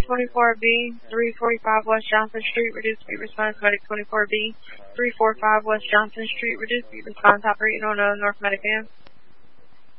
24B, 345 West Johnson Street, reduced speed response, medic 24B, 345 West Johnson Street, reduced speed response, operating on a North Medic van.